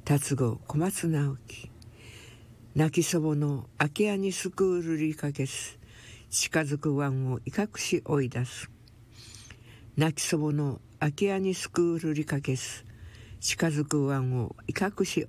達吾小松直樹。泣きそぼの空き家にスクールリかけす。近づく湾を威嚇し追い出す。泣きそぼの空き家にスクールリかけす。近づく湾を威嚇し